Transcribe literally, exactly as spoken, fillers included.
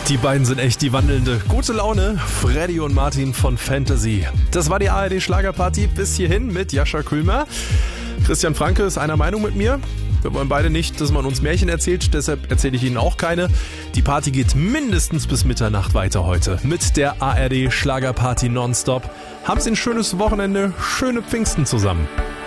Die beiden sind echt die wandelnde gute Laune. Freddy und Martin von Fantasy. Das war die A R D Schlagerparty bis hierhin mit Jascha Kühlmer. Christian Franke ist einer Meinung mit mir. Wir wollen beide nicht, dass man uns Märchen erzählt, deshalb erzähle ich Ihnen auch keine. Die Party geht mindestens bis Mitternacht weiter heute mit der A R D Schlagerparty nonstop. Haben Sie ein schönes Wochenende, schöne Pfingsten zusammen.